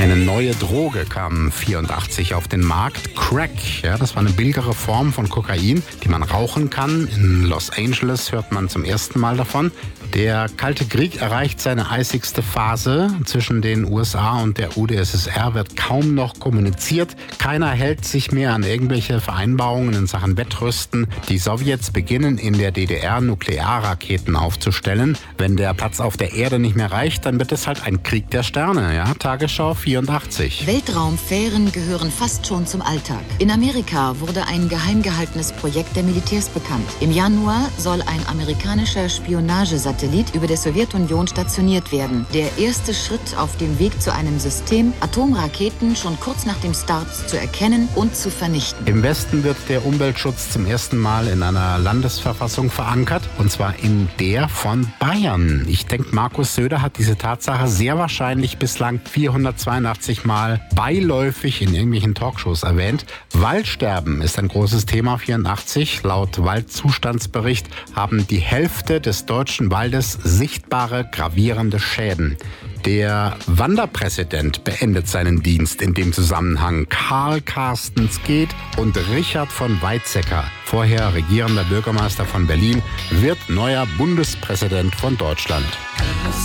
Eine neue Droge kam 1984 auf den Markt. Crack, ja, das war eine billigere Form von Kokain, die man rauchen kann. In Los Angeles hört man zum ersten Mal davon. Der Kalte Krieg erreicht seine eisigste Phase. Zwischen den USA und der UdSSR wird kaum noch kommuniziert. Keiner hält sich mehr an irgendwelche Vereinbarungen in Sachen Wettrüsten. Die Sowjets beginnen in der DDR Nuklearraketen aufzustellen. Wenn der Platz auf der Erde nicht mehr reicht, dann wird es halt ein Krieg der Sterne. Ja? Tagesschau 84. Weltraumfähren gehören fast schon zum Alltag. In Amerika wurde ein geheim gehaltenes Projekt der Militärs bekannt. Im Januar soll ein amerikanischer Spionagesatellit über der Sowjetunion stationiert werden. Der erste Schritt auf dem Weg zu einem System, Atomraketen schon kurz nach dem Start zu erkennen und zu vernichten. Im Westen wird der Umweltschutz zum ersten Mal in einer Landesverfassung verankert, und zwar in der von Bayern. Ich denke, Markus Söder hat diese Tatsache sehr wahrscheinlich bislang 482 Mal beiläufig in irgendwelchen Talkshows erwähnt. Waldsterben ist ein großes Thema 84. Laut Waldzustandsbericht haben die Hälfte des deutschen Waldes sichtbare, gravierende Schäden. Der Wanderpräsident beendet seinen Dienst in dem Zusammenhang. Karl Carstens geht und Richard von Weizsäcker, vorher regierender Bürgermeister von Berlin, wird neuer Bundespräsident von Deutschland.